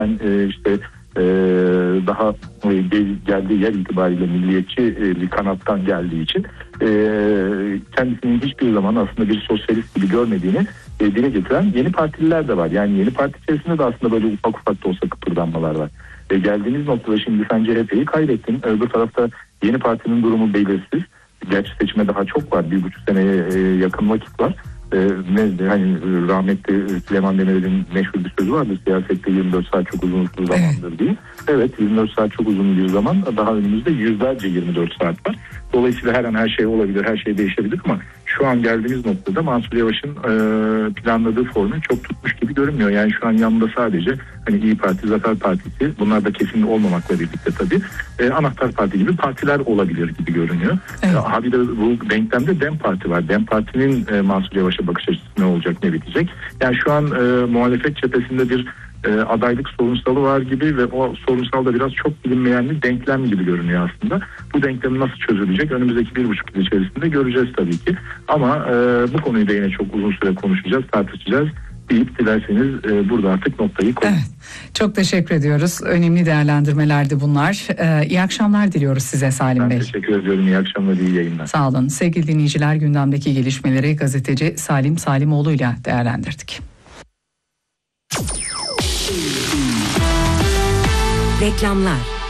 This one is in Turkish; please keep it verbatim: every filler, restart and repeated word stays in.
e, işte e, daha e, geldiği yer itibariyle milliyetçi e, bir kanattan geldiği için e, kendisinin hiçbir zaman aslında bir sosyalist gibi görmediğini e, dile getiren yeni partililer de var. Yani yeni parti içerisinde de aslında böyle ufak ufak da olsa kıpırdanmalar var. E, geldiğimiz noktada şimdi sen C H P'yi kaybettin. Öbür tarafta yeni partinin durumu belirsiz. Gerçi seçime daha çok var. Bir buçuk seneye e, yakın vakit var. Ee, ne, hani rahmetli Süleyman Demirel'in meşhur bir sözü vardı, siyasette yirmi dört saat çok uzun bir zamandır diye. Evet, yirmi dört saat çok uzun bir zaman, daha önümüzde yüzlerce yirmi dört saat var. Dolayısıyla her an her şey olabilir, her şey değişebilir ama şu an geldiğimiz noktada Mansur Yavaş'ın e, planladığı formül çok tutmuş gibi görünmüyor. Yani şu an yanında sadece hani İYİ Parti, Zafer Partisi, bunlar da kesin olmamakla birlikte tabii e, anahtar parti gibi partiler olabilir gibi görünüyor. Evet. E, abi de bu denklemde DEM Parti var. DEM Parti'nin e, Mansur Yavaş'a bakış açısı ne olacak, ne bitecek? Yani şu an e, muhalefet cephesinde bir e, adaylık sorunsalı var gibi ve o sorunsal da biraz çok bilinmeyen bir denklem gibi görünüyor aslında. Bu denklem nasıl çözülecek? Önümüzdeki bir buçuk yıl içerisinde göreceğiz tabii ki. Ama e, bu konuyu da yine çok uzun süre konuşacağız, tartışacağız deyip dilerseniz e, burada artık noktayı koyalım. Evet, çok teşekkür ediyoruz. Önemli değerlendirmelerdi bunlar. Ee, iyi akşamlar diliyoruz size Salim ben Bey. Teşekkür ediyorum. İyi akşamlar, iyi yayınlar. Sağ olun. Sevgili dinleyiciler, gündemdeki gelişmeleri gazeteci Salim Salimoğlu ile değerlendirdik. Reklamlar.